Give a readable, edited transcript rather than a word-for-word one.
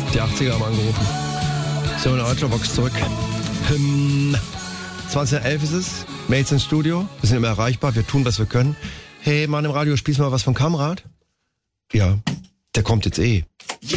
Die 80er haben angerufen. So, in der Ultravox zurück. 2011 ist es. Mails ins Studio. Wir sind immer erreichbar. Wir tun, was wir können. Hey, Mann im Radio, spielst du mal was von Kamrat? Ja, der kommt jetzt eh.